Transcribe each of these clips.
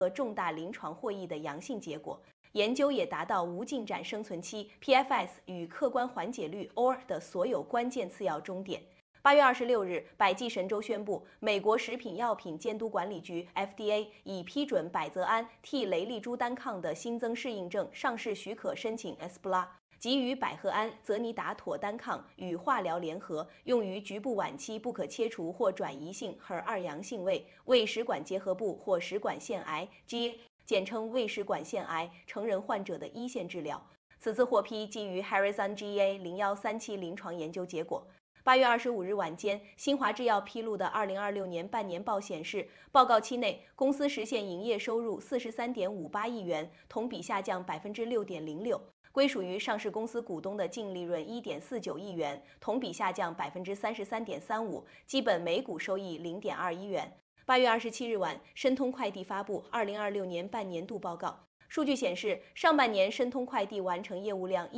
和重大临床获益的阳性结果。研究也达到无进展生存期 （PFS） 与客观缓解率 （OR） 的所有关键次要终点。8月26日，百济神州宣布，美国食品药品监督管理局 （FDA） 已批准百泽胺替雷利珠单抗的新增适应症上市许可申请 （ESPLA）。即与百合胺、泽尼达妥单抗与化疗联合，用于局部晚期不可切除或转移性 HER2 阳性胃食管结核部或食管腺癌 （GA）， 简称胃食管腺癌成人患者的一线治疗。此次获批基于 Harrison GEA-0137临床研究结果。8月25日晚间，新华制药披露的2026年半年报显示，报告期内公司实现营业收入43.58亿元，同比下降6.06%。归属于上市公司股东的净利润1.49亿元，同比下降33.35%，基本每股收益0.21元。8月27日晚，申通快递发布2026年半年度报告。数据显示，上半年申通快递完成业务量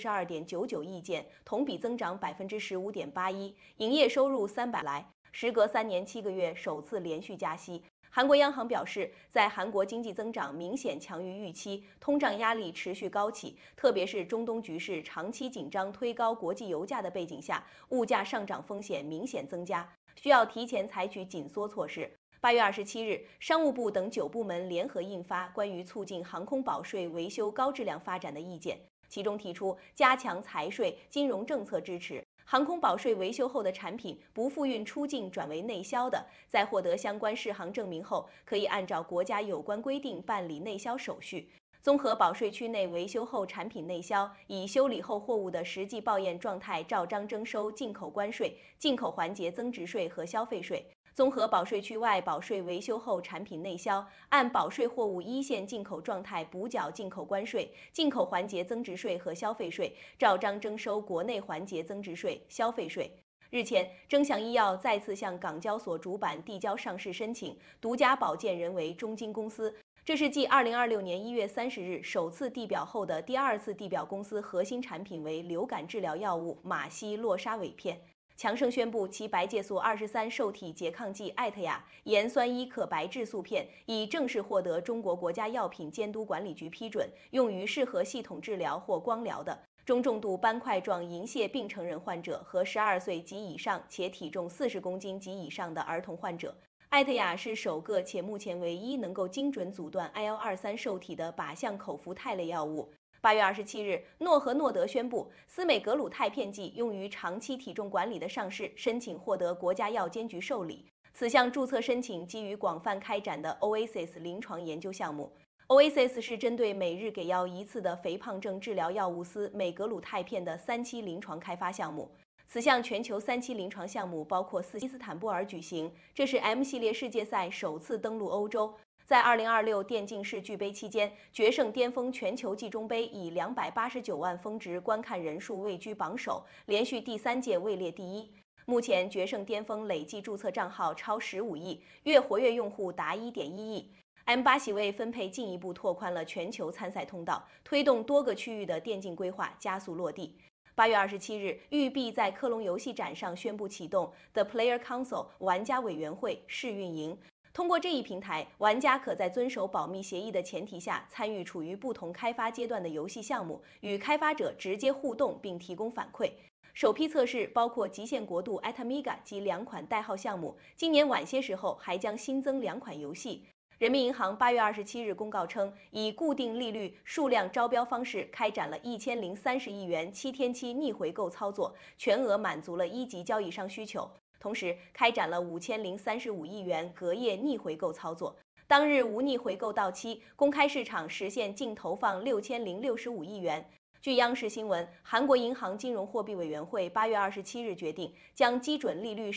142.99亿件，同比增长15.81%，营业收入300来，时隔3年7个月首次连续加息。韩国央行表示，在韩国经济增长明显强于预期，通胀压力持续高企，特别是中东局势长期紧张推高国际油价的背景下，物价上涨风险明显增加，需要提前采取紧缩措施。8月27日，商务部等9部门联合印发关于促进航空保税维修高质量发展的意见，其中提出加强财税、金融政策支持。航空保税维修后的产品不复运出境转为内销的，在获得相关适航证明后，可以按照国家有关规定办理内销手续。综合保税区内维修后产品内销，以修理后货物的实际报验状态照章征收进口关税、进口环节增值税和消费税。综合保税区外保税维修后产品内销，按保税货物一线进口状态补缴进口关税、进口环节增值税和消费税，照章征收国内环节增值税、消费税。日前，臻祥医药再次向港交所主板递交上市申请，独家保荐人为中金公司。这是继2026年1月30日首次递表后的第二次递表，公司核心产品为流感治疗药物马西洛沙韦片。强生宣布，其白介素23受体拮抗剂艾特雅盐酸伊可白质素片已正式获得中国国家药品监督管理局批准，用于适合系统治疗或光疗的中重度斑块状银屑病成人患者和12岁及以上且体重40公斤及以上的儿童患者。艾特雅是首个且目前唯一能够精准阻断 IL-23受体的靶向口服肽类药物。8月27日，诺和诺德宣布，司美格鲁肽片剂用于长期体重管理的上市申请获得国家药监局受理。此项注册申请基于广泛开展的 OASIS 临床研究项目。OASIS 是针对每日给药一次的肥胖症治疗药物司美格鲁肽片的3期临床开发项目。此项全球3期临床项目包括伊斯坦布尔举行，这是 M 系列世界赛首次登陆欧洲。在2026电竞世俱杯期间，决胜巅峰全球季中杯以289万峰值观看人数位居榜首，连续第3届位列第一。目前，决胜巅峰累计注册账号超15亿，月活跃用户达1.1亿。M8 席位分配进一步拓宽了全球参赛通道，推动多个区域的电竞规划加速落地。8月27日，育碧在科隆游戏展上宣布启动 The Player Council 玩家委员会试运营。通过这一平台，玩家可在遵守保密协议的前提下，参与处于不同开发阶段的游戏项目，与开发者直接互动并提供反馈。首批测试包括极限国度 Atamiga 及2款代号项目，今年晚些时候还将新增2款游戏。人民银行8月27日公告称，以固定利率数量招标方式开展了1030亿元7天期逆回购操作，全额满足了一级交易商需求。同时，开展了5035亿元隔夜逆回购操作，当日无逆回购到期，公开市场实现净投放6065亿元。据央视新闻，韩国银行金融货币委员会8月27日决定，将基准利率